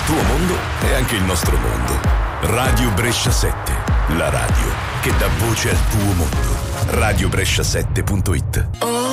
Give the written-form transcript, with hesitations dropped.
tuo mondo è anche il nostro mondo. Radio Brescia 7, la radio che dà voce al tuo mondo. radiobrescia7.it.